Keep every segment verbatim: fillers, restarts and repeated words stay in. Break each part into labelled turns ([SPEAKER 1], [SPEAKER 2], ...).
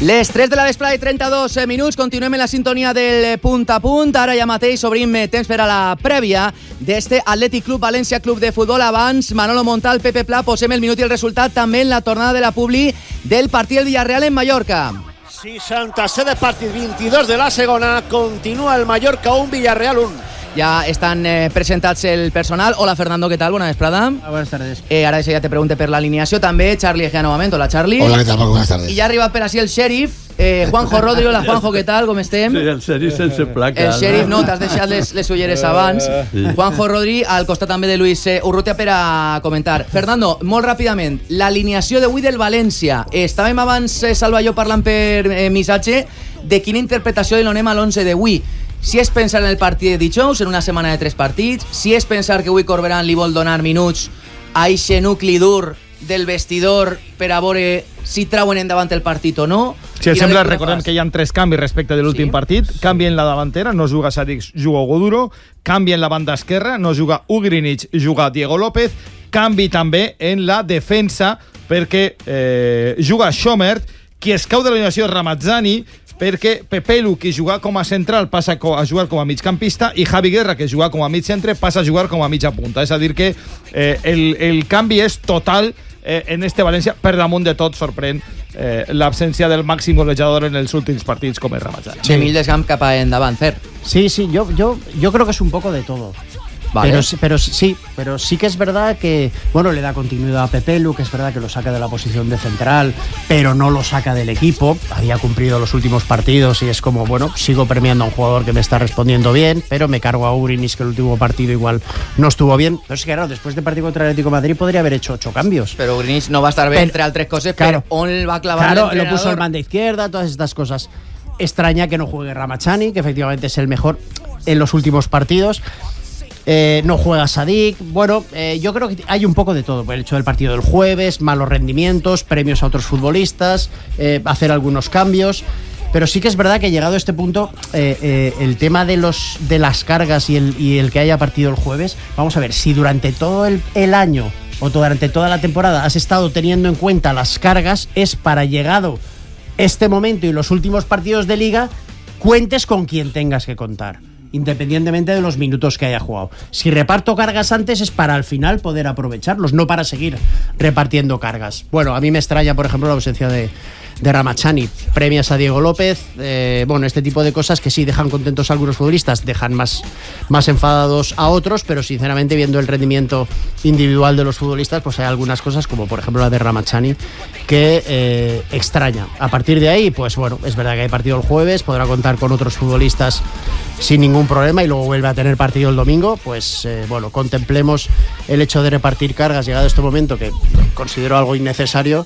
[SPEAKER 1] Les tres de la vesprada i trenta-dos minuts, continuem en la sintonia del punt a punt. Ara ja mateix obrim temps per a la prèvia d'este Atlètic Club València Club de Futbol. Abans, Manolo Montal, Pepe Pla, posem el minut i el resultat també en la tornada de la Publi del partit del Villarreal en Mallorca.
[SPEAKER 2] seixanta-set de partit, vint-i-dos de la segona, continua el Mallorca un, Villarreal un.
[SPEAKER 1] Ya están eh, presentats el personal. Hola Fernando, ¿qué tal? Buenas vesprada.
[SPEAKER 3] Ah, buenas tardes.
[SPEAKER 1] Eh, ara ja te pregunte per l'alineació també. Charlie Egea novament. Hola Charlie.
[SPEAKER 4] Hola, ¿qué tal? Buenas tardes.
[SPEAKER 1] I ja arriba per així el xèrif, eh, Juanjo Rodrigo. Hola Juanjo, ¿qué tal? Com estem?
[SPEAKER 5] Sí, el xèrif sense placa.
[SPEAKER 1] El xèrif, no, t'has deixat les, les ulleres abans.
[SPEAKER 5] Sí.
[SPEAKER 1] Juanjo Rodri, al costat també de Luis eh, Urrutia per a comentar. Fernando, molt ràpidament, l'alineació d'avui del València. Eh, estàvem abans, eh, Salva i jo, parlant per eh, missatge de quina interpretació li donem a l'onze d'avui. Si és pensar en el partit de dijous, en una setmana de tres partits, si és pensar que avui Corberán li vol donar minuts a eixe nucli dur del vestidor per a veure si trauen endavant el partit o no.
[SPEAKER 6] Si et sembla, recordem que hi ha tres canvis respecte de l'últim sí. partit. Canvi en la davantera, no juga Sadik, juga Goduro. Canvi en la banda esquerra, no juga Ugrinic, juga Diego López. Canvi també en la defensa, perquè eh, juga Schomert, qui es cau de l'alineació és Ramazzani, perquè Pepelu, que juga com a central, passa a jugar com a migcampista, i Javi Guerra, que juga com a mig centre, passa a jugar com a mitja punta. És a dir que eh, el, el canvi és total eh, en este València. Per damunt de tot sorprèn eh, l'absència del màxim golejador en els últims partits com és Ramazzani.
[SPEAKER 1] Sí. Emil Descamp cap a endavant, Fer.
[SPEAKER 3] Sí, sí, yo, yo, yo creo que es un poco de todo.
[SPEAKER 1] Vale.
[SPEAKER 3] Pero, pero sí, pero sí que es verdad que, bueno, le da continuidad a Pepelu, que es verdad que lo saca de la posición de central, pero no lo saca del equipo. Había cumplido los últimos partidos y es como, bueno, sigo premiando a un jugador que me está respondiendo bien, pero me cargo a Urinis, que el último partido igual no estuvo bien. Pero es que, claro, después del partido contra el Atlético de Madrid podría haber hecho ocho cambios.
[SPEAKER 1] Pero Urinis no va a estar bien, entre altres cosas,
[SPEAKER 3] claro,
[SPEAKER 1] pero on va a clavar
[SPEAKER 3] claro,
[SPEAKER 1] el
[SPEAKER 3] lo puso el banda izquierda, todas estas cosas. Extraña que no juegue Ramazzani, que efectivamente es el mejor en los últimos partidos. Eh, no juega Sadik. Bueno, eh, yo creo que hay un poco de todo. El hecho del partido del jueves, malos rendimientos, premios a otros futbolistas, eh, hacer algunos cambios. Pero sí que es verdad que llegado a este punto, eh, eh, el tema de los de las cargas y el, y el que haya partido el jueves, vamos a ver, si durante todo el, el año o durante toda la temporada has estado teniendo en cuenta las cargas, es para llegado este momento y los últimos partidos de Liga, cuentes con quien tengas que contar, independientemente de los minutos que haya jugado. Si reparto cargas antes es para al final poder aprovecharlos, no para seguir repartiendo cargas. Bueno, a mí me extraña, por ejemplo, la ausencia de, de Ramazzani. Premias a Diego López, eh, bueno, este tipo de cosas que sí dejan contentos a algunos futbolistas, dejan más, más enfadados a otros, pero sinceramente viendo el rendimiento individual de los futbolistas, pues hay algunas cosas, como por ejemplo la de Ramazzani, que eh, extraña. A partir de ahí, pues bueno, es verdad que hay partido el jueves, podrá contar con otros futbolistas sin ningún problema y luego vuelve a tener partido el domingo. Pues eh, bueno, contemplemos el hecho de repartir cargas llegado a este momento, que considero algo innecesario,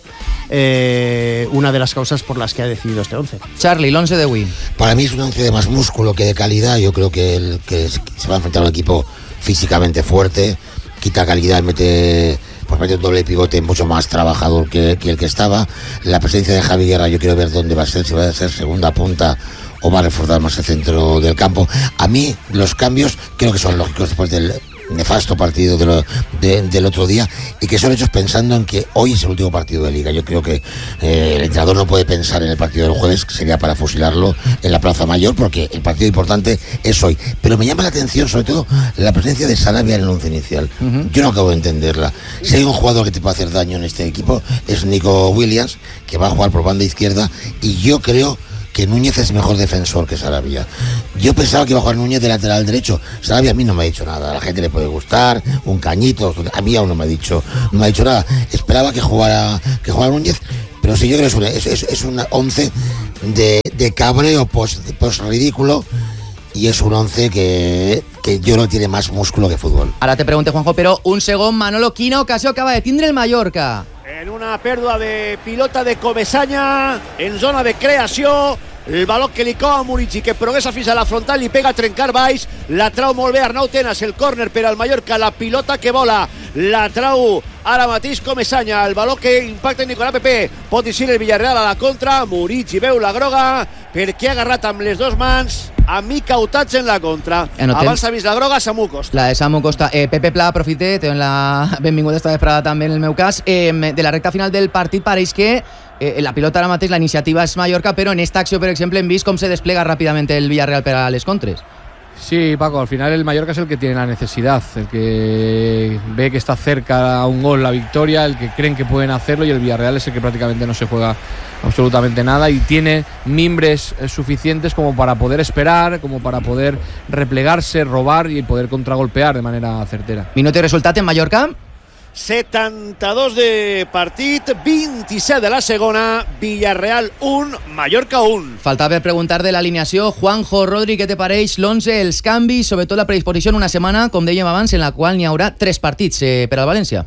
[SPEAKER 3] eh, una de las causas por las que ha decidido este once.
[SPEAKER 1] Charlie, el once de Wii.
[SPEAKER 4] Para mí es un once de más músculo que de calidad. Yo creo que, el, que se va a enfrentar a un equipo físicamente fuerte, quita calidad, mete... pues mete un doble pivote mucho más trabajador que, que el que estaba. La presencia de Javi Guerra, yo quiero ver dónde va a ser, si va a ser segunda punta o va a reforzar más el centro del campo. A mí los cambios creo que son lógicos después del nefasto partido de lo, de, del otro día, y que son hechos pensando en que hoy es el último partido de Liga. Yo creo que eh, el entrenador no puede pensar en el partido del jueves, que sería para fusilarlo en la Plaza Mayor, porque el partido importante es hoy. Pero me llama la atención sobre todo la presencia de Sarabia en el once inicial. Uh-huh. Yo no acabo de entenderla. Si hay un jugador que te puede hacer daño en este equipo es Nico Williams, que va a jugar por banda izquierda, y yo creo que Núñez es mejor defensor que Sarabia. Yo pensaba que iba a jugar Núñez de lateral derecho. Sarabia a mí no me ha dicho nada. A la gente le puede gustar, un cañito. A mí aún no me ha dicho, no me ha dicho nada. Esperaba que jugara, que jugara Núñez, pero sí, yo creo que es un, es, es, es un once de, de cabreo post, post ridículo. Y es un once que, que yo no tiene más músculo que fútbol.
[SPEAKER 1] Ahora te pregunte, Juanjo, pero un segon, Manolo, quina ocasió acaba de tindre el Mallorca?
[SPEAKER 2] En una pèrdua de pilota de Comesaña, en zona de creació, el baló que li cau a Murici, que progressa fins a la frontal i pega a trencar baix, la trau molt bé Arnau Tenas, el córner per al Mallorca, la pilota que vola, la trau ara mateix Comesaña, el baló que impacta en Nicolás Pepe, pot eixir el Villarreal a la contra, Murici veu la groga, perquè ha agarrat amb les dues mans a Mica Utats en la contra. Abans ha vist la groga, Samu Costa.
[SPEAKER 1] La de Samu Costa. Eh, Pepe Pla, aprofite, te dono la benvinguda esta vesprada també en el meu cas. Eh, de la recta final del partit pareix que Eh, la pilota ara mateix, la iniciativa és Mallorca, però en esta acció, per exemple, hem vist com se desplega ràpidament el Villarreal per a les contres.
[SPEAKER 5] Sí, Paco, al final el Mallorca es el que tiene la necesidad, el que ve que está cerca a un gol la victoria, el que creen que pueden hacerlo, y el Villarreal es el que prácticamente no se juega absolutamente nada y tiene mimbres suficientes como para poder esperar, como para poder replegarse, robar y poder contragolpear de manera certera.
[SPEAKER 1] Minuto i resultat en Mallorca?
[SPEAKER 2] setanta-dos de partit, vint-i-set de la segona, Villarreal un, Mallorca un.
[SPEAKER 1] Falta per preguntar de l'alineació. Juanjo, Rodri, què te pareix l'onze, els canvis, sobretot la predisposició en una setmana, com dèiem abans, en la qual n'hi haurà tres partits eh, per al València?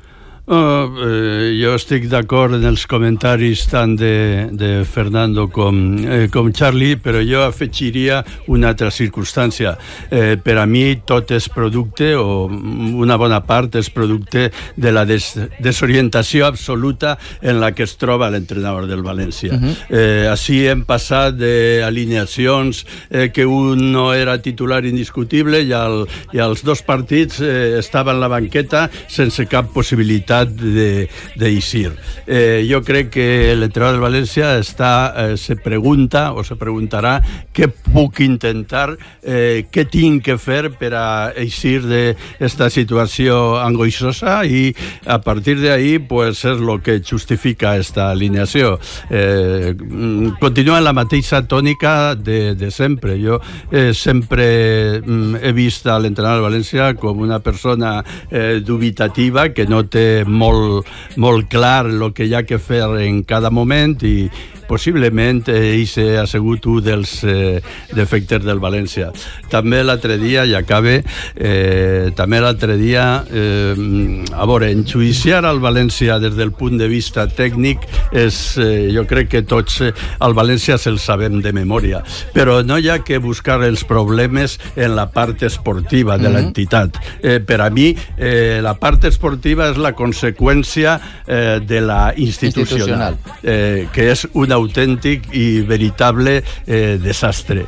[SPEAKER 7] Uh, eh, jo estic d'acord en els comentaris tant de, de Fernando com, eh, com Charlie, però jo afegiria una altra circumstància. Eh, per a mi tot és producte, o una bona part és producte de la des, desorientació absoluta en la que es troba l'entrenador del València. Uh-huh. eh, així hem passat d'alineacions eh, que un no era titular indiscutible i, al, i als dos partits eh, estava en la banqueta sense cap possibilitat de d'eixir. Eh, jo crec que l'entrenador del València està, eh, se pregunta o se preguntarà què puc intentar, eh, què tinc que fer per a eixir d'esta situació angoixosa, i a partir d'ahí pues, és el que justifica esta alineació. Eh, continua en la mateixa tònica de, de sempre. Jo eh, sempre mm, he vist a l'entrenador del València com una persona eh, dubitativa, que no té molt, molt clar el que hi ha que fer en cada moment, i possiblement ell ha sigut un dels eh, defectes del València. També l'altre dia, i acabe, eh, també l'altre dia, eh, a veure, enjuiciar al València des del punt de vista tècnic és, eh, jo crec que tots eh, al València se'l sabem de memòria, però no hi ha que buscar els problemes en la part esportiva de mm-hmm. l'entitat. Eh, per a mi, eh, la part esportiva és la conseqüència eh, de la institucional, institucional. Eh, que és una autèntic i veritable eh, desastre.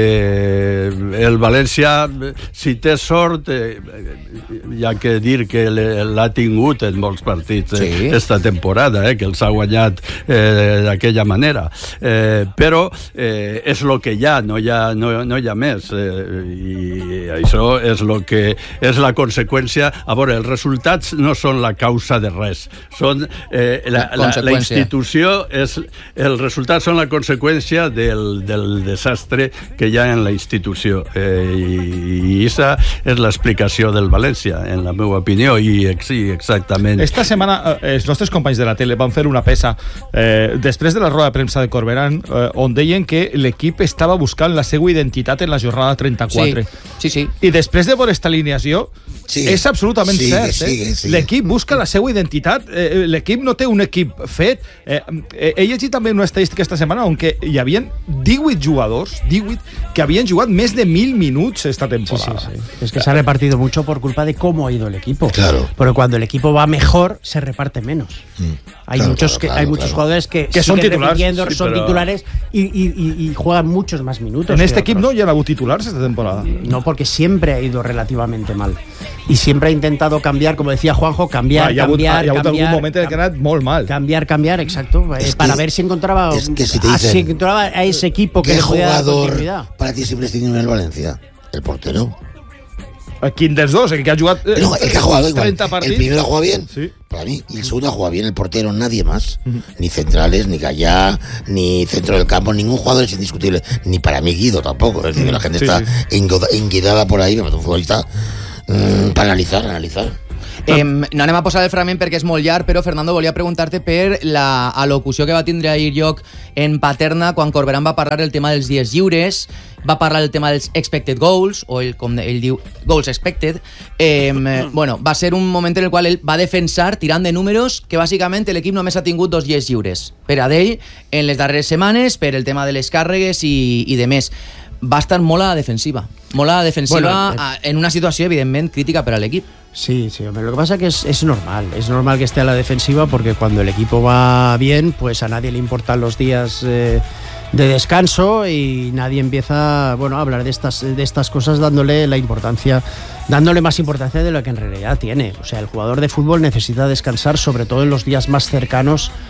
[SPEAKER 7] Eh, el València, si té sort, eh, hi ha que dir que l'ha tingut en molts partits eh, sí. esta temporada, eh, que els ha guanyat eh, d'aquella manera. Eh, però eh, és el que hi ha, no hi ha, no, no hi ha més. Eh, I això és lo que és la conseqüència. A veure, els resultats no són la causa de res. Són eh, la, la, la institució, és el els resultats són la conseqüència del, del desastre que hi ha en la institució, eh, i aquesta és l'explicació del València, en la meva opinió, i sí, exactament.
[SPEAKER 6] Esta setmana eh, els nostres companys de la tele van fer una peça eh, després de la roda de premsa de Corberán, eh, on deien que l'equip estava buscant la seva identitat en la jornada trenta-quatre.
[SPEAKER 1] Sí, sí, sí.
[SPEAKER 6] I després de veure esta alineació, sí. és absolutament
[SPEAKER 4] sigue,
[SPEAKER 6] cert.
[SPEAKER 4] sigue,
[SPEAKER 6] eh?
[SPEAKER 4] sigue.
[SPEAKER 6] L'equip busca la seva identitat, eh, l'equip no té un equip fet. Eh, eh, he llegit també una estadística esta setmana on que hi havia divuit jugadors, divuit, que havien jugat més de mil minuts esta temporada.
[SPEAKER 3] Sí, sí, sí. Es que se ha repartido mucho por culpa de cómo ha ido el equipo.
[SPEAKER 4] Claro.
[SPEAKER 3] Pero cuando el equipo va mejor, se reparte menos. Mm. Hay
[SPEAKER 4] claro,
[SPEAKER 3] muchos
[SPEAKER 4] claro,
[SPEAKER 3] que
[SPEAKER 4] claro,
[SPEAKER 3] hay muchos
[SPEAKER 4] claro.
[SPEAKER 3] jugadores que,
[SPEAKER 6] que son titulares,
[SPEAKER 3] sí, son
[SPEAKER 6] pero...
[SPEAKER 3] titulares y, y, y, y juegan muchos más minutos.
[SPEAKER 6] En este equipo no ya han habido titulares esta temporada.
[SPEAKER 3] No, porque siempre ha ido relativamente mal. Y siempre ha intentado cambiar, como decía Juanjo, cambiar,
[SPEAKER 6] ah, hi ha hagut,
[SPEAKER 3] cambiar,
[SPEAKER 6] hi ha hagut
[SPEAKER 3] cambiar,
[SPEAKER 6] algun moment en que ha anat molt mal.
[SPEAKER 3] Cambiar, cambiar, exacto, eh,
[SPEAKER 4] que,
[SPEAKER 3] para ver si encontraba,
[SPEAKER 4] es que si te
[SPEAKER 3] a,
[SPEAKER 4] dicen,
[SPEAKER 3] si encontraba a ese equipo que
[SPEAKER 4] ¿qué
[SPEAKER 3] le podía dar
[SPEAKER 4] jugador
[SPEAKER 3] continuidad?
[SPEAKER 4] para ti siempre es en el Valencia? El portero.
[SPEAKER 6] ¿Quién dels dos? El que ha jugado eh,
[SPEAKER 4] no, el que ha jugado igual.
[SPEAKER 6] treinta partidos.
[SPEAKER 4] El primero ha jugado bien,
[SPEAKER 6] sí.
[SPEAKER 4] para mí, y el segundo ha jugado bien, el portero, nadie más. Uh-huh. Ni centrales, ni Gallá, ni centro del campo, ningún jugador es indiscutible. Ni para mí Guido tampoco. Es decir, la gente sí, está sí. enguidada por ahí, me parece un futbolista mmm, para analizar, analizar.
[SPEAKER 1] Eh, no anem a posar el fragment perquè és molt llarg, però Fernando, volia preguntar-te per la alocució que va tindre ahir lloc en Paterna quan Corberán va parlar el tema dels dies lliures, va parlar el tema dels expected goals, o el, com ell diu, goals expected. Eh, bueno, va ser un moment en el qual ell va defensar, tirant de números, que bàsicament l'equip només ha tingut dos dies lliures per a d'ell en les darreres setmanes, per el tema de les càrregues i, i de més. Va estar molt a la defensiva, molt a la defensiva bueno, eh, en una situació evidentment crítica per a l'equip.
[SPEAKER 3] Sí, sí, hombre, lo que pasa es que es, es normal, es normal que esté a la defensiva porque cuando el equipo va bien, pues a nadie le importan los días eh, de descanso y nadie empieza, bueno, a hablar de estas, de estas cosas dándole la importancia, dándole más importancia de lo que en realidad tiene. O sea, el jugador de fútbol necesita descansar, sobre todo en los días más cercanos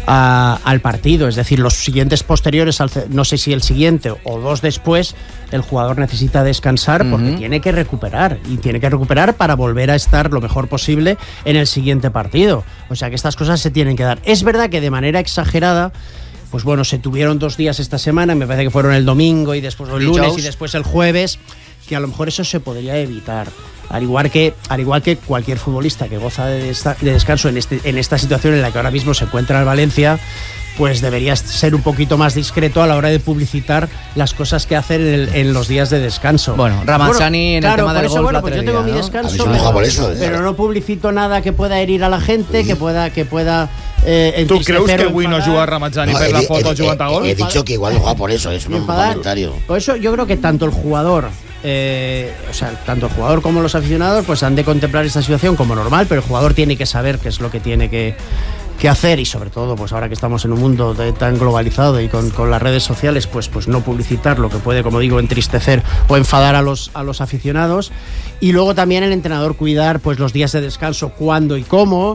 [SPEAKER 3] a, al partido. Es decir, los siguientes posteriores, al, no sé si el siguiente o dos después, el jugador necesita descansar porque uh-huh. tiene que recuperar. Y tiene que recuperar para volver a estar lo mejor posible en el siguiente partido. O sea que estas cosas se tienen que dar. Es verdad que de manera exagerada, pues bueno, se tuvieron dos días esta semana, me parece que fueron el domingo y después el lunes y después el jueves, que a lo mejor eso se podría evitar. Al igual que, al igual que cualquier futbolista que goza de, esta, de descanso en, este, en esta situación en la que ahora mismo se encuentra el Valencia, pues debería ser un poquito más discreto a la hora de publicitar las cosas que hacen en, el, en los días de descanso.
[SPEAKER 1] Bueno, Ramazzani bueno, en
[SPEAKER 3] claro,
[SPEAKER 1] el tema del
[SPEAKER 3] eso,
[SPEAKER 1] golf
[SPEAKER 3] bueno,
[SPEAKER 1] la
[SPEAKER 3] pues yo tengo mi descanso,
[SPEAKER 4] ¿no?
[SPEAKER 3] pero,
[SPEAKER 4] por eso, ¿eh?
[SPEAKER 3] pero no publicito nada que pueda herir a la gente, sí. que pueda que pueda eh,
[SPEAKER 6] ¿Tú crees que avui no juga Ramazzani no, per la foto jugant a gol?
[SPEAKER 4] He dicho que igual no juega por eso, es un comentario.
[SPEAKER 3] Por eso yo creo que tanto el jugador Eh, o sea, tanto el jugador como los aficionados pues han de contemplar esta situación como normal, pero el jugador tiene que saber qué es lo que tiene que, que hacer y sobre todo pues ahora que estamos en un mundo de, tan globalizado y con, con las redes sociales pues, pues no publicitar lo que puede, como digo, entristecer o enfadar a los, a los aficionados. Y luego también el entrenador cuidar pues los días de descanso, cuándo y cómo.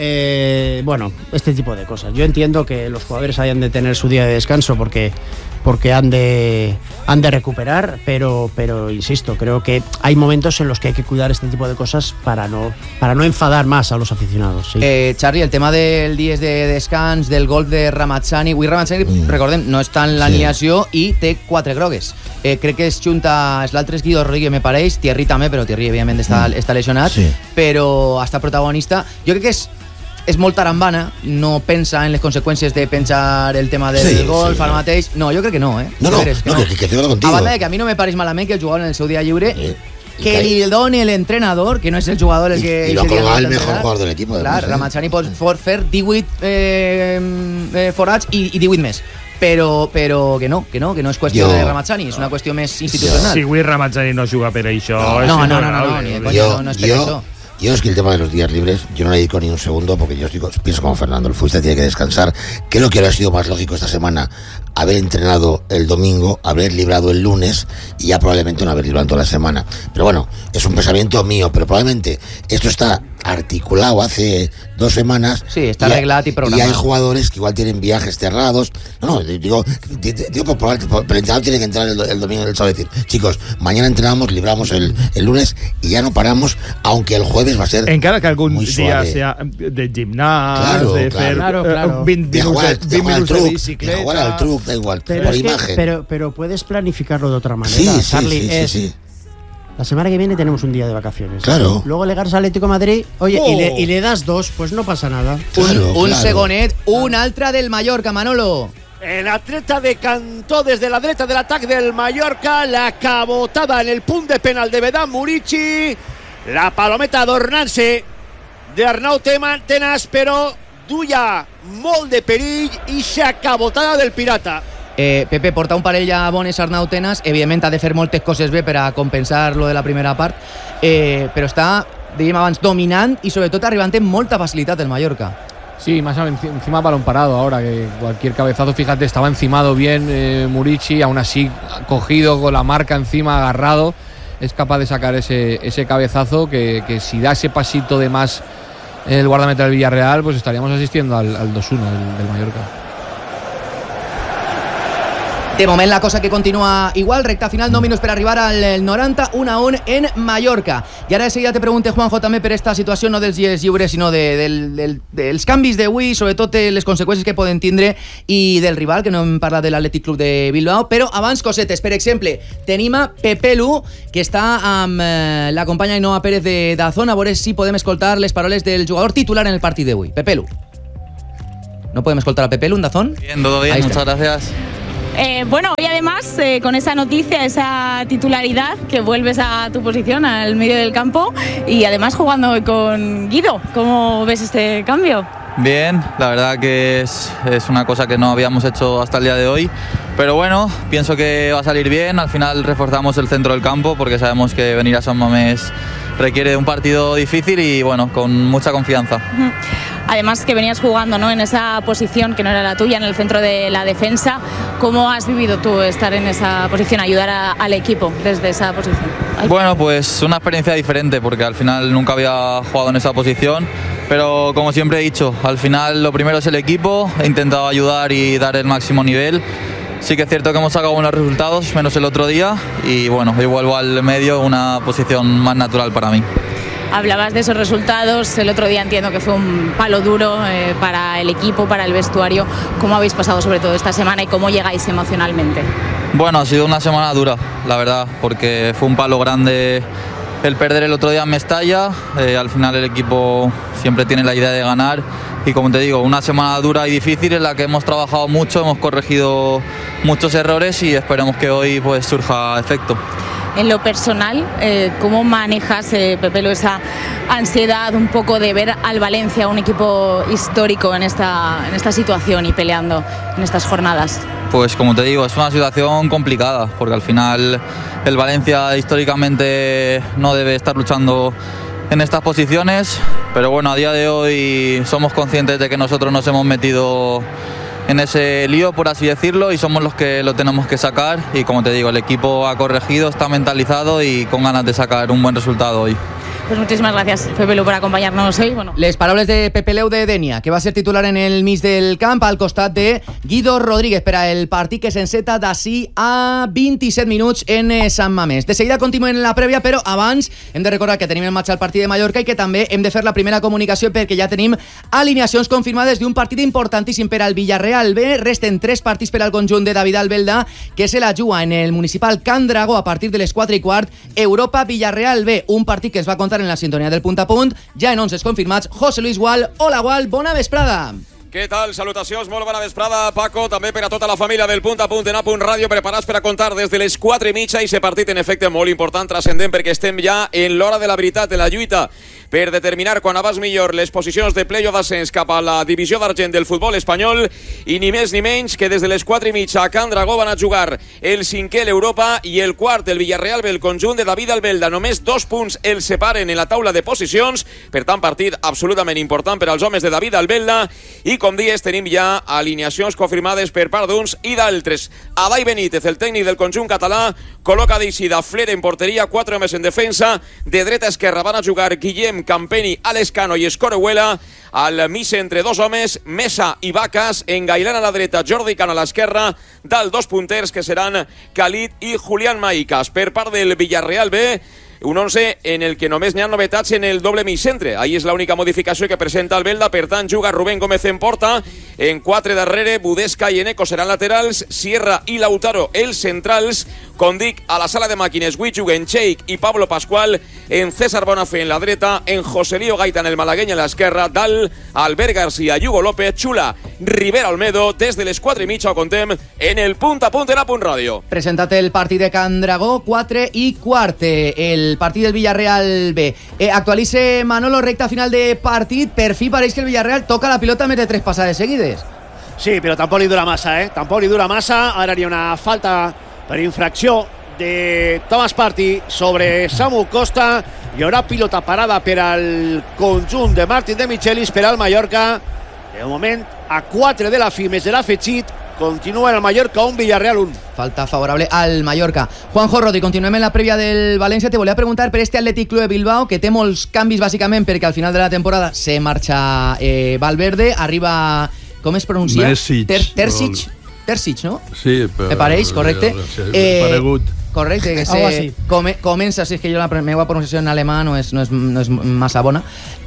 [SPEAKER 3] Eh, bueno, este tipo de cosas. Yo entiendo que los jugadores hayan de tener su día de descanso porque porque han de han de recuperar, pero pero insisto, creo que hay momentos en los que hay que cuidar este tipo de cosas para no para no enfadar más a los aficionados. Sí.
[SPEAKER 1] Eh, Charlie, el tema del dies de descans, del golf de Ramazzani, avui Ramazzani, mm. recordem, no està en l'alineació sí. i té quatre grogues. Eh, crec que es junta, és l'altre és Guido Rodríguez, me pareix, Thierry també, però Thierry evidentment està, mm. està lesionat, sí. però està protagonista. Jo crec que és és molt tarambana, no pensa en les conseqüències de penjar el tema del sí, golf sí, ara mateix. No, jo crec que no, eh?
[SPEAKER 4] No, no, creus, que, no. Que, que, que contigo.
[SPEAKER 1] A banda de que a mi no me pareix malament que el jugador en el seu dia lliure sí. que li doni l'entrenador, que no és el jugador el que...
[SPEAKER 4] I lo colga el mejor jugador del equipo.
[SPEAKER 1] Clar, Ramazzani pot fer divuit eh, eh, forats i, i divuit més. Però, però que no, que no, que no és qüestió jo, de Ramazzani, és una qüestió més institucional.
[SPEAKER 6] Si avui Ramazzani no juga per això...
[SPEAKER 1] No, no, no, no, no, ni de coña, no, no és per això.
[SPEAKER 4] Yo es que el tema de los días libres, yo no le dedico ni un segundo porque yo estoy, pienso como Fernando, el futbolista tiene que descansar. Creo que hubiera sido más lógico esta semana haber entrenado el domingo, haber librado el lunes y ya probablemente no haber librado toda la semana. Pero bueno, es un pensamiento mío, pero probablemente esto está articulado hace dos semanas.
[SPEAKER 1] Sí, está arreglado y programado.
[SPEAKER 4] Y hay jugadores que igual tienen viajes cerrados. No, no, digo, digo por probar, pero el entrenador tiene que entrar el, el domingo el sábado y decir, chicos, mañana entrenamos, libramos el, el lunes y ya no paramos, aunque el jueves va a ser
[SPEAKER 6] encara que algún día sea de gimnasio,
[SPEAKER 4] claro,
[SPEAKER 6] de
[SPEAKER 4] claro,
[SPEAKER 6] fer
[SPEAKER 3] claro, claro.
[SPEAKER 6] veinte
[SPEAKER 4] de jugar,
[SPEAKER 6] minutos
[SPEAKER 4] de,
[SPEAKER 6] de,
[SPEAKER 4] jugar al
[SPEAKER 6] minutos
[SPEAKER 4] truc,
[SPEAKER 6] de bicicleta,
[SPEAKER 4] de jugar al truc, da igual,
[SPEAKER 3] pero
[SPEAKER 4] por
[SPEAKER 3] es
[SPEAKER 4] imagen.
[SPEAKER 3] Que, pero, pero puedes planificarlo de otra manera,
[SPEAKER 4] sí,
[SPEAKER 3] Charlie.
[SPEAKER 4] Sí, sí,
[SPEAKER 3] es,
[SPEAKER 4] sí, sí.
[SPEAKER 3] La semana que viene tenemos un día de vacaciones.
[SPEAKER 4] Claro.
[SPEAKER 3] Luego llegas al Atlético de Madrid, oye,
[SPEAKER 6] oh.
[SPEAKER 3] y, le, y le das dos, pues no pasa nada.
[SPEAKER 1] Claro, un un
[SPEAKER 4] claro.
[SPEAKER 1] segonet, un altra del Mallorca, Manolo.
[SPEAKER 2] El atleta decantó desde la derecha del ataque del Mallorca, la cabotada en el punto de penal de Vedan Murici, la palometa d'Ornanse de Arnau Tenas, però duia molt de perill i s'acabotada del Pirata.
[SPEAKER 1] Eh, Pepe, porta un parell de bones Arnau Tenas, evidentment ha de fer moltes coses bé per a compensar lo de la primera part, eh, però està, dèiem abans, dominant i sobretot arribant amb molta facilitat el Mallorca.
[SPEAKER 5] Sí, más encima balón parado ahora, que cualquier cabezazo, fíjate, estaba encimado bien eh, Murici, aún así cogido con la marca encima, agarrado, es capaz de sacar ese, ese cabezazo que, que si da ese pasito de más el guardameta del Villarreal, pues estaríamos asistiendo al, al dos uno del, del Mallorca.
[SPEAKER 1] De moment la cosa que continua igual, recta final, no minuts per arribar al noranta, un a un en Mallorca. I ara de seguida te pregunte, Juanjo, també per esta situació, no dels dies lliures, sinó de, del, del, dels canvis d'avui, sobretot les conseqüències que poden tindre, i del rival, que no hem parlat de l'Atlètic Club de Bilbao, però abans cosetes. Per exemple, tenim a Pepelu, que està amb eh, la companya Ainhoa Pérez de Dazón, a veure si podem escoltar les paroles del jugador titular en el partit d'avui. Pepelu. ¿No podemos escoltar a Pepelu en Dazón?
[SPEAKER 8] Bien, todo bien, muchas gracias.
[SPEAKER 9] Eh, bueno, hoy además eh, con esa noticia, esa titularidad, que vuelves a tu posición, al medio del campo, y además jugando hoy con Guido. ¿Cómo ves este cambio?
[SPEAKER 8] Bien, la verdad que es, es una cosa que no habíamos hecho hasta el día de hoy, pero bueno, pienso que va a salir bien. Al final reforzamos el centro del campo porque sabemos que venir a San Mamés requiere un partido difícil y bueno, con mucha confianza.
[SPEAKER 9] Además que venías jugando, ¿no?, en esa posición que no era la tuya, en el centro de la defensa. ¿Cómo has vivido tú estar en esa posición, ayudar a, al equipo desde esa posición? Ay.
[SPEAKER 8] Bueno, pues una experiencia diferente porque al final nunca había jugado en esa posición, Pero como siempre he dicho, al final lo primero es el equipo, he intentado ayudar y dar el máximo nivel. Sí que es cierto que hemos sacado buenos resultados, menos el otro día, y bueno, hoy vuelvo al medio, una posición más natural para mí.
[SPEAKER 9] Hablabas de esos resultados, el otro día entiendo que fue un palo duro eh, para el equipo, para el vestuario. ¿Cómo habéis pasado sobre todo esta semana y cómo llegáis emocionalmente?
[SPEAKER 8] Bueno, ha sido una semana dura, la verdad, porque fue un palo grande el perder el otro día en Mestalla. Eh, al final el equipo siempre tiene la idea de ganar y, como te digo, una semana dura y difícil en la que hemos trabajado mucho, hemos corregido muchos errores y esperemos que hoy pues surja efecto.
[SPEAKER 9] En lo personal, eh, ¿cómo manejas, eh, Pepelu, esa ansiedad un poco de ver al Valencia, un equipo histórico en esta, en esta situación y peleando en estas jornadas?
[SPEAKER 8] Pues como te digo, es una situación complicada, porque al final el Valencia históricamente no debe estar luchando en estas posiciones, pero bueno, a día de hoy somos conscientes de que nosotros nos hemos metido en ese lío, por así decirlo, y somos los que lo tenemos que sacar, y como te digo, el equipo ha corregido, está mentalizado y con ganas de sacar un buen resultado hoy.
[SPEAKER 9] Pues muchísimas gracias, Pepelu, por acompanyar-nos hoy. Bueno.
[SPEAKER 1] Les paraules de Pepeleu de Denia, que va a ser titular en el mig del camp al costat de Guido Rodríguez per al partit que s'enceta d'ací a vint-i-set minuts en Sant Mamés. De seguida continuem la prèvia, però abans hem de recordar que tenim en marxa el partit de Mallorca i que també hem de fer la primera comunicació perquè ja tenim alineacions confirmades d'un partit importantíssim per al Villarreal B. Resten tres partits per al conjunt de David Albelda, que se la juga en el municipal Can Dragó a partir de les quatre i quart. Europa Villarreal B, un partit que es va contar en la sintonia del punt a punt, ja en onces confirmats. José Luis Gual, hola Gual, bona vesprada.
[SPEAKER 10] Què tal? Salutacions, molt bona vesprada, Paco, també per a tota la família del Punt a Punt en A Punt Ràdio, preparats per a contar des de les quatre i mitja i aquest partit en efecte molt important, transcendent, perquè estem ja en l'hora de la veritat, en la lluita per determinar quan abans millor les posicions de play-off d'ascens cap a la divisió d'argent del futbol espanyol, i ni més ni menys que des de les quatre i mitja a Can Dragó van a jugar el cinquè l'Europa i el quart el Villarreal B, el conjunt de David Albelda. Només dos punts el separen en la taula de posicions, per tant partit absolutament important per als homes de David Albelda, i com dies tenim ja alineacions confirmades per part d'uns i d'altres. Adai Benítez, el tècnic del conjunt català, col·loca d'eixida Fler en porteria, quatre homes en defensa, de dreta a esquerra van a jugar Guillem, Campeni, Alescano i Escorehuela, al mig entre dos homes, Mesa i Vacas, en Gailán a la dreta, Jordi Cano a l'esquerra, dalt dos punters que seran Khalid i Julián Maicas. Per part del Villarreal B, un once en el que només n'hi ha novetats en el doble mig centre. Ahí és l'única modificació que presenta el Belda. Per tant, juga Rubén Gómez en porta. En quatre darrere, Budesca i Eneco seran laterals. Sierra i Lautaro, els centrals. Com dic, a la sala de màquines, avui juguen Cheik i Pablo Pascual. En César Bonafé en la dreta. En Joselío Gaitán, el malagueny, a l'esquerra. Dalt, Albert García, Hugo López, Chula, Rivera Olmedo. Des de les quatre i mitja ho contem en el Punt a Punt en A Punt Ràdio.
[SPEAKER 1] Presentat el partit de Can Dragó, quatre i quart. El el partit del Villarreal B. Eh, actualitza Manolo, recta final de partit. Per fi pareix que el Villarreal toca la pilota més de tres passades seguides.
[SPEAKER 2] Sí, però tampoc li dura massa, eh? Tampoc li dura massa. Ara hi ha una falta per infracció de Thomas Partey sobre Samu Costa. Hi haurà pilota parada per al conjunt de Martín de Michelis per al Mallorca. De moment, a quatre de la fi, més de l'afegit, continua el Mallorca un, Villarreal un.
[SPEAKER 1] Falta favorable al Mallorca. Juanjo Rodi, continuem en la prèvia del València. Te volia preguntar per este Athletic Club de Bilbao, que té molts canvis bàsicament perquè al final de la temporada se marxa eh, Valverde, arriba, com es pronuncia?
[SPEAKER 7] Mesic.
[SPEAKER 1] Ter Terzic. Terzic, no?
[SPEAKER 7] Sí, però...
[SPEAKER 1] Me pareix, correcte.
[SPEAKER 7] Eh, paregut.
[SPEAKER 1] Correcte, que se come, comença, si és que jo la meva pronunciació en alemà no és, no és, no és massa bona,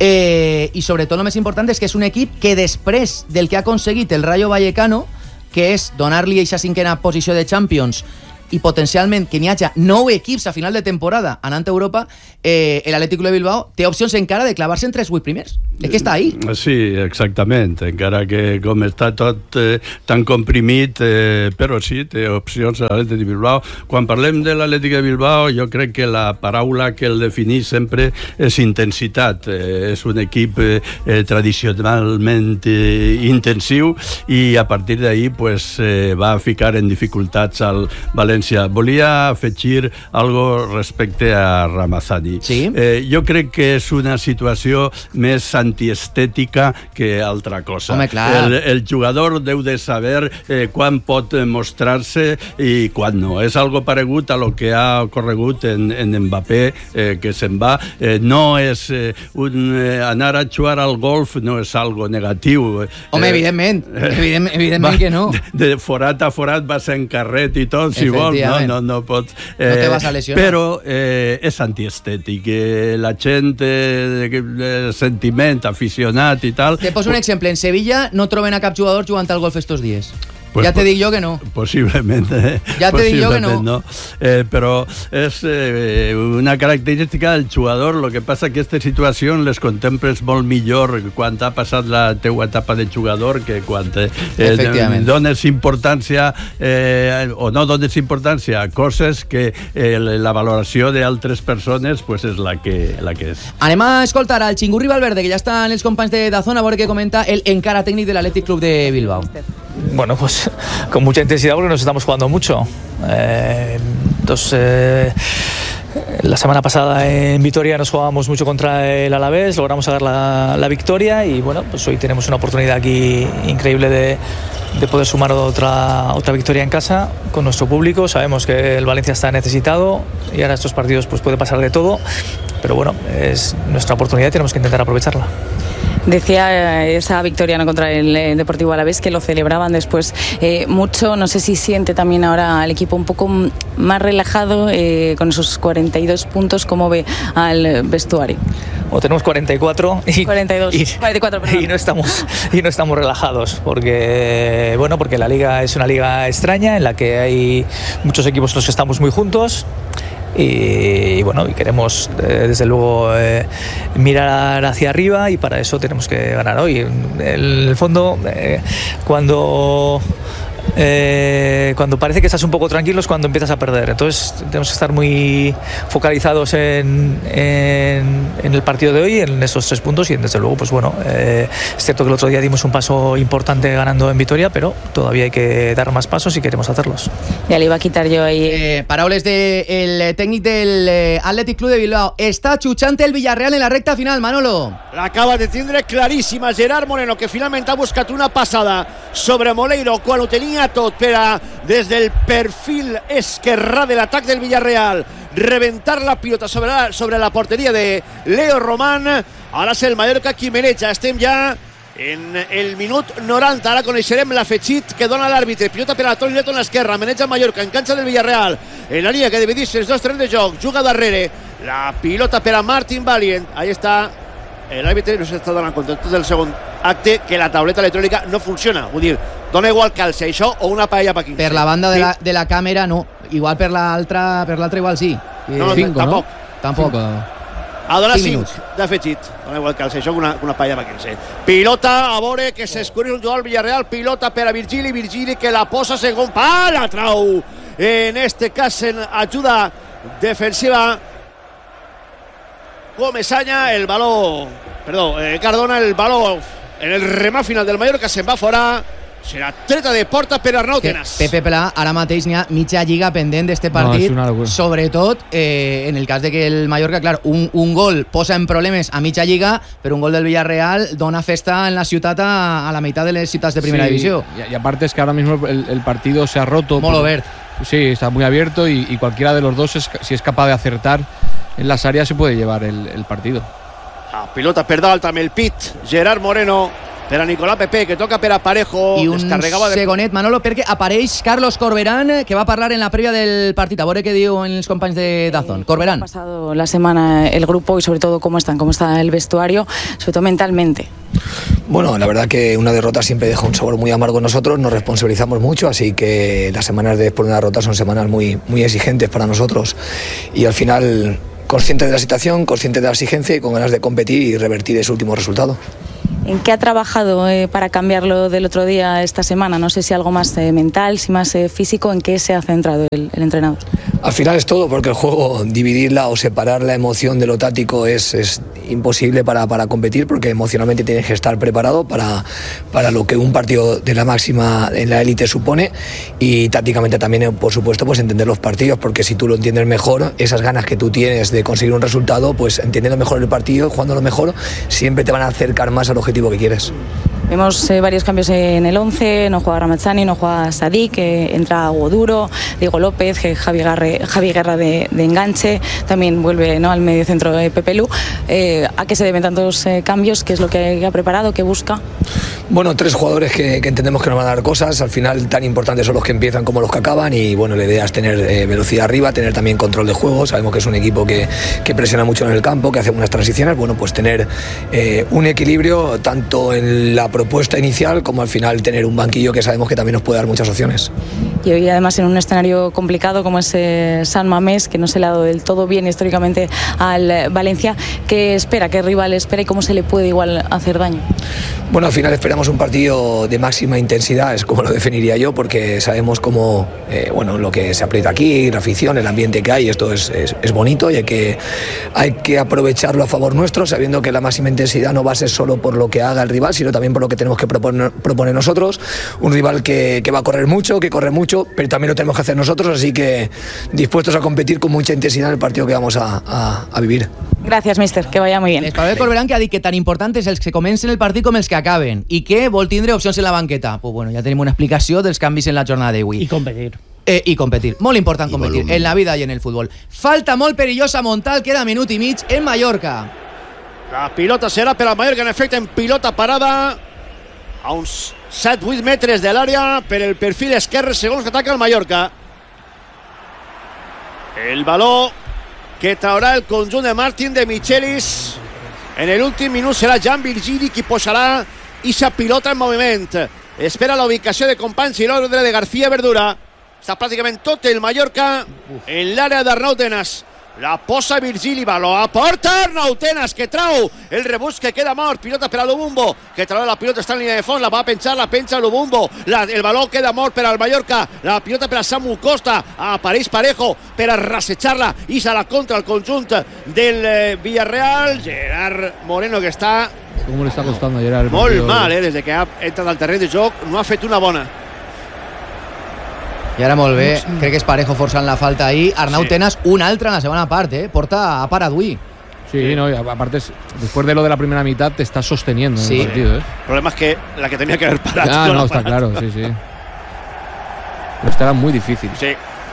[SPEAKER 1] eh, i sobretot el més important és que és un equip que després del que ha aconseguit el Rayo Vallecano, que és donar-li aquesta cinquena posició de Champions i potencialment que n'hi hagi nou equips a final de temporada anant a Europa, eh, l'Atlètic Club de Bilbao té opcions encara de clavar-se entre els vuit primers. És que està ahí.
[SPEAKER 7] Sí, exactament, encara que com està tot eh, tan comprimit, eh, però sí, té opcions a l'Atlètic de Bilbao. Quan parlem de l'Atlètic de Bilbao, jo crec que la paraula que el defineix sempre és intensitat. Eh, és un equip eh, tradicionalment eh, intensiu i a partir d'ahí pues, eh, va ficar en dificultats al València València. Volia afegir algo respecte a Ramazani.
[SPEAKER 1] Sí?
[SPEAKER 7] Eh, jo crec que és una situació més antiestètica que altra cosa.
[SPEAKER 1] Home, clar.
[SPEAKER 7] El, el jugador deu de saber eh, quan pot mostrar-se i quan no. És algo paregut a lo que ha ocorregut en, en Mbappé, eh, que se'n va. Eh, no és eh, un, eh, anar a jugar al golf no és algo negatiu.
[SPEAKER 1] Home,
[SPEAKER 7] eh,
[SPEAKER 1] evidentment, evident, evidentment
[SPEAKER 7] va,
[SPEAKER 1] que no.
[SPEAKER 7] De, de forat a forat vas en carret i tot, si vols, no, no, no pots.
[SPEAKER 1] Eh, no te vas a lesionar.
[SPEAKER 7] Però eh, és antiestètic. Eh, la gent, eh, de sentiment, aficionat i tal...
[SPEAKER 1] Te poso un exemple. En Sevilla no troben a cap jugador jugant al golf estos dies.
[SPEAKER 7] Pues
[SPEAKER 1] ja te dic jo que no.
[SPEAKER 7] Possiblement. Eh?
[SPEAKER 1] Ja te dic jo que no.
[SPEAKER 7] no. Eh, però és eh, una característica del jugador. Lo que passa que aquesta situació les contemples molt millor quan ha passat la teua etapa de jugador que quan eh, dones importància eh, o no dones importància a coses que eh, la valoració d'altres persones pues, és la que, la que és.
[SPEAKER 1] Anem a escoltar al Chingurri Valverde, que ja està en els companys de Dazón, a veure què comenta el encara tècnic de l'Athletic Club de Bilbao.
[SPEAKER 11] Bueno, pues con mucha intensidad porque nos estamos jugando mucho. Eh, entonces, eh, la semana pasada en Vitoria nos jugábamos mucho contra el Alavés, logramos sacar la, la victoria y bueno, pues hoy tenemos una oportunidad aquí increíble de, de poder sumar otra, otra victoria en casa con nuestro público. Sabemos que el Valencia está necesitado y ahora estos partidos pues puede pasar de todo, pero bueno, es nuestra oportunidad y tenemos que intentar aprovecharla.
[SPEAKER 9] Decía esa victoria no contra el eh, Deportivo Alavés que lo celebraban después eh, mucho. No sé si siente también ahora al equipo un poco más relajado eh, con esos cuarenta y dos puntos. ¿Cómo ve al vestuario?
[SPEAKER 11] O tenemos cuarenta y cuatro y,
[SPEAKER 9] cuarenta y dos,
[SPEAKER 11] y,
[SPEAKER 9] cuarenta y cuatro,
[SPEAKER 11] y no estamos y no estamos relajados porque bueno porque la liga es una liga extraña en la que hay muchos equipos los que estamos muy juntos. Y, y bueno, y queremos eh, desde luego eh, mirar hacia arriba y para eso tenemos que ganar hoy. En el fondo, eh, cuando eh, cuando parece que estás un poco tranquilo es cuando empiezas a perder. Entonces tenemos que estar muy focalizados en, en, en el partido de hoy, en esos tres puntos y desde luego, pues bueno, eh, es cierto que el otro día dimos un paso importante ganando en Vitoria, pero todavía hay que dar más pasos si queremos hacerlos.
[SPEAKER 9] Ya le iba a quitar yo ahí.
[SPEAKER 1] Eh, paraules del de técnic del eh, Athletic Club de Bilbao. Està xuchante el Villarreal en la recta final, Manolo.
[SPEAKER 2] L'acaba de tindre claríssima Gerard Moreno, que finalment ha buscat una passada sobre Moleiro quan ho tenia tot per a, des del perfil esquerrà de l'atac del Villarreal, reventar la pilota sobre la, sobre la porteria de Leo Román. Ara és el Mallorca qui maneja. Estem ja en el minut noranta. Ara coneixerem l'afegit que dona l'àrbitre. Pilota per a Toni Leto en l'esquerra, maneja Mallorca en canxa del Villarreal, en la línia que divideix els dos terrenys de joc, juga darrere la pilota per a Martin Valient. Ahí està l'àrbitre, no s'està donant compte tot el segon acte que la tauleta electrònica no funciona. Vull dir, dona igual calce això o una paella pa quinze.
[SPEAKER 1] Per la banda de la, de la càmera no, igual per l'altra per l'altra igual sí.
[SPEAKER 2] No, no,
[SPEAKER 1] cinco,
[SPEAKER 2] tampoc.
[SPEAKER 1] ¿no? Tampoc.
[SPEAKER 2] Ha donat cinc d'afegit. Dona igual calce això que una, una paella pa quinze. Pilota a veure que s'escurri un jugador al Villarreal. Pilota per a Virgili, Virgili que la posa segon pal, la trau. En este cas en ajuda defensiva Comesaña, el baló, perdó, eh, Cardona, el baló en el remat final del Mallorca se'n va fora. Serà treta de porta per Arnau Tenas.
[SPEAKER 1] Pepe Pla, ara mateix n'hi ha mitja lliga pendent d'este partit, no, sobretot eh, en el cas de que el Mallorca, clar, un, un gol posa en problemes a mitja lliga, però un gol del Villarreal dona festa en la ciutat a, a la meitat de les ciutats de primera
[SPEAKER 5] sí,
[SPEAKER 1] división.
[SPEAKER 5] Y, y aparte es que ahora mismo el, el partido se ha roto.
[SPEAKER 1] Molt obert.
[SPEAKER 5] Sí, está muy abierto y, y cualquiera de los dos, es, si es capaz de acertar en las áreas, se puede llevar el, el partido.
[SPEAKER 2] La pilota per dalt amb el pit Gerard Moreno per a Nicolás Pepe, que toca per a Parejo.
[SPEAKER 1] I un de... segonet, Manolo, perquè apareix Carlos Corberán, que va parlar en la prèvia del partit. A veure què diuen els companys de Dazón. Corberán.
[SPEAKER 9] ¿Cómo ha pasado la semana el grupo y sobre todo cómo están, cómo está el vestuario, sobre todo mentalmente?
[SPEAKER 12] Bueno, la verdad que una derrota siempre deja un sabor muy amargo en nosotros, nos responsabilizamos mucho, así que las semanas después de una derrota son semanas muy, muy exigentes para nosotros y al final consciente de la situación, consciente de la exigencia y con ganas de competir y revertir ese último resultado.
[SPEAKER 9] ¿En qué ha trabajado eh, para cambiarlo del otro día esta semana? No sé si algo más eh, mental, si más eh, físico, ¿en qué se ha centrado el, el entrenador?
[SPEAKER 12] Al final es todo, porque el juego, dividirla o separar la emoción de lo táctico es, es imposible para, para competir, porque emocionalmente tienes que estar preparado para, para lo que un partido de la máxima en la élite supone, y tácticamente también, por supuesto, pues entender los partidos, porque si tú lo entiendes mejor, esas ganas que tú tienes de conseguir un resultado, pues entendiendo mejor el partido, jugando lo mejor, siempre te van a acercar más al objetivo que quieres.
[SPEAKER 9] Vemos eh, varios cambios en el once, no juega Ramazani, no juega Sadik, eh, entra Goduro, Diego López, eh, Javi, Garre, Javi Guerra de, de enganche, también vuelve, ¿no?, al medio centro de Pepe Lu. Eh, ¿A qué se deben tantos eh, cambios? ¿Qué es lo que ha preparado? ¿Qué busca?
[SPEAKER 12] Bueno, tres jugadores que, que entendemos que nos van a dar cosas. Al final, tan importantes son los que empiezan como los que acaban, y bueno, la idea es tener eh, velocidad arriba, tener también control de juego. Sabemos que es un equipo que, que presiona mucho en el campo, que hace unas transiciones. Bueno, pues tener eh, un equilibrio tanto en la propuesta inicial como al final tener un banquillo que sabemos que también nos puede dar muchas opciones.
[SPEAKER 9] Y hoy además en un escenario complicado como es eh, San Mamés, que no se le ha dado del todo bien históricamente al eh, Valencia, ¿qué espera? ¿Qué rival espera y cómo se le puede igual hacer daño?
[SPEAKER 12] Bueno, al final esperamos un partido de máxima intensidad, es como lo definiría yo, porque sabemos cómo, eh, bueno, lo que se aprieta aquí, la afición, el ambiente que hay, esto es, es, es bonito, y hay que, hay que aprovecharlo a favor nuestro, sabiendo que la máxima intensidad no va a ser solo por lo que haga el rival, sino también por lo que tenemos que proponer, proponer nosotros. Un rival que, que va a correr mucho, que corre mucho, pero también lo tenemos que hacer nosotros, así que dispuestos a competir con mucha intensidad en el partido que vamos a, a, a vivir.
[SPEAKER 9] Gràcies, míster, que vaya muy bien.
[SPEAKER 1] L'Espadà Corberán que ha dit que tan important és els que comencen el partit com els que acaben, i que vol tindre opcions en la banqueta. Pues bueno, ja tenim una explicació dels canvis en la jornada d'avui.
[SPEAKER 3] I competir.
[SPEAKER 1] Eh, I competir. Molt important competir en la vida i en el futbol. Falta molt perillosa Montal, queda minut i mig en Mallorca.
[SPEAKER 2] La pilota serà per al Mallorca, en efecte, en pilota parada a uns set vuit metres de l'àrea per el perfil esquerre, segons que ataca el Mallorca. El baló que traurà el conjunt de Martín de Michelis. En l'últim minut serà Jan Virgili qui posarà ixa pilota en moviment. Espera la ubicació de companys i l'ordre de García Verdura. Està pràcticament tot el Mallorca en l'àrea d'Arnau Tenas. La posa Virgili, baló a porta, Arnau Tenas que trau el rebús que queda mort, pilota per a Lubumbo que trau la pilota, està en línia de fons, la va a penjar, la penja Lubumbo, la, el baló queda mort per al Mallorca, la pilota per a Samu Costa, apareix Parejo per a rassejar-la i se la contra el conjunt del eh, Villarreal. Gerard Moreno que està
[SPEAKER 5] ¿Cómo le está costando a Gerard?
[SPEAKER 2] molt mal, eh, des que ha entrat al terreny de joc, no ha fet una bona.
[SPEAKER 1] I ara molt bé, crec que és Parejo forçant la falta ahí. Arnau sí. Tenas, un altre en la segona part, eh? Porta a Paraduí.
[SPEAKER 5] Sí, sí, no, y aparte, después de lo de la primera mitad, te estás sosteniendo
[SPEAKER 1] sí.
[SPEAKER 5] en el partido, ¿eh?
[SPEAKER 2] El problema es que la que tenía que haber parado.
[SPEAKER 5] Ah, no,
[SPEAKER 2] no
[SPEAKER 5] está
[SPEAKER 2] parado.
[SPEAKER 5] claro, sí, sí. Pero estarà muy difícil.
[SPEAKER 2] Sí.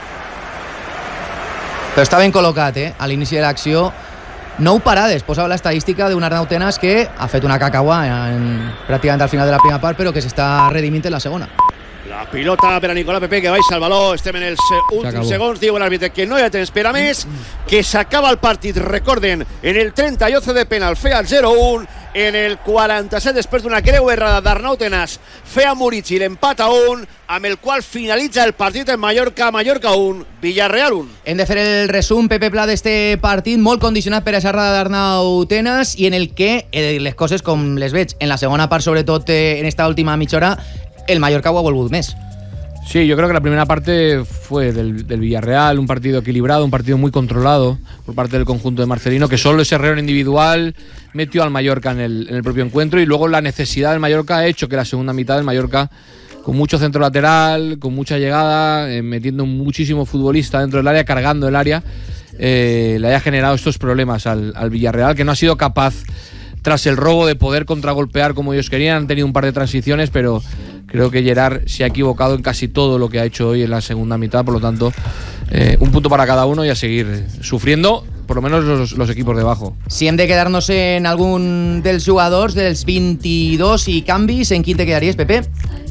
[SPEAKER 1] Però està ben col·locat, eh? A l'inici de l'acció. Nou parades, posava l'estadística d'un Arnau Tenas que ha fet una cacauà en, pràcticament al final de la primera part, però que s'està redimint en la segona.
[SPEAKER 2] La pilota per a Nicolás Pepe que baixa el baló, estem en els últims segons, diu l'àrbitre que no hi ha temps per a més, que s'acaba el partit, recorden, en el trenta i onze de penal feia el zero un, en el quaranta-set després d'una greu errada d'Arnau Tenas feia Murici l'empat a un, amb el qual finalitza el partit en Mallorca, Mallorca un, Villarreal un.
[SPEAKER 1] Hem de fer el resum, Pepe Pla, d'este partit, molt condicionat per a errada d'Arnau Tenas i en el que eh, les coses, com les veig en la segona part, sobretot eh, en esta última mitja hora, el Mallorca ho ha volgut més.
[SPEAKER 5] Sí, yo creo que la primera parte fue del, del Villarreal, un partido equilibrado, un partido muy controlado por parte del conjunto de Marcelino, que solo ese error individual metió al Mallorca en el, en el propio encuentro, y luego la necesidad del Mallorca ha hecho que la segunda mitad del Mallorca, con mucho centro lateral, con mucha llegada, eh, metiendo muchísimo futbolista dentro del área, cargando el área, eh, le haya generado estos problemas al, al Villarreal, que no ha sido capaz, tras el robo, de poder contragolpear como ellos querían. Han tenido un par de transiciones, pero creo que Gerard se ha equivocado en casi todo lo que ha hecho hoy en la segunda mitad. Por lo tanto, eh, un punto para cada uno y a seguir sufriendo, por lo menos los, los equipos de abajo.
[SPEAKER 1] Si hem de quedar-nos en algun dels jugadors dels vint-i-dos i canvis, en quin te quedaries, Pepe?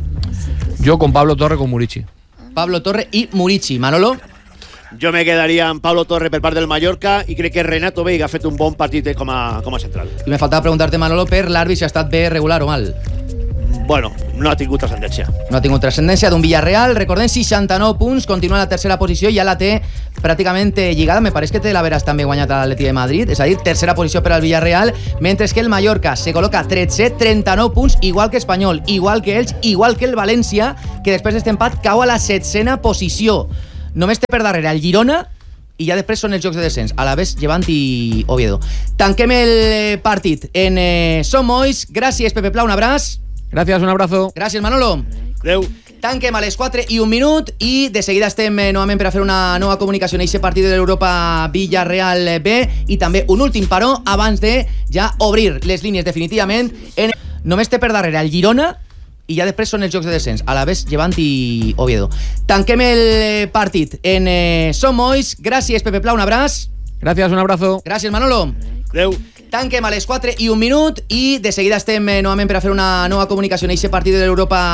[SPEAKER 5] Yo con Pablo Torre, con Murici.
[SPEAKER 1] Pablo Torre i Murici. Manolo?
[SPEAKER 2] Jo me quedaria amb Pablo Torre per part del Mallorca i crec que Renato Veiga ha fet un bon partit com a, com a central.
[SPEAKER 1] I me faltava preguntar-te, Manolo, per l'àrbit si ha estat bé, regular o mal.
[SPEAKER 2] Bueno, no ha tingut transcendència.
[SPEAKER 1] No ha tingut transcendència d'un Villarreal. Recordem, seixanta-nou punts, continua en la tercera posició, ja la té pràcticament lligada. Me pareix que té l'Averas també guanyat a l'Atleti de Madrid, és a dir, tercera posició per al Villarreal, mentre que el Mallorca se col·loca tretze, trenta-nou punts, igual que Espanyol, igual que ells, igual que el València, que després d'este empat cau a la setzena posició. Només té per darrere el Girona i ja després són els jocs de descens, Alavés, Llevant i Oviedo. Tanquem el partit en eh, Som Mois. Gràcies, Pepe Pla, un abraç.
[SPEAKER 5] Gràcies, un abrazo.
[SPEAKER 1] Gràcies, Manolo.
[SPEAKER 2] Adeu.
[SPEAKER 1] Tanquem a les quatre i un minut i de seguida estem eh, novament per a fer una nova comunicació en aquest partit de l'Europa Villarreal B i també un últim paró abans de ja obrir les línies definitivament. En... Només té per darrere el Girona i ja després són els jocs de descens, Alavés, Llevant i Oviedo. Tanquem el partit en eh, Som Mois. Gràcies, Pepe Pla, un abraç.
[SPEAKER 5] Gràcies, un abrazo.
[SPEAKER 1] Gràcies, Manolo.
[SPEAKER 2] Adeu.
[SPEAKER 1] Tanquem a les quatre i un minut i de seguida estem eh, novament per a fer una nova comunicació en aquest partit de l'Europa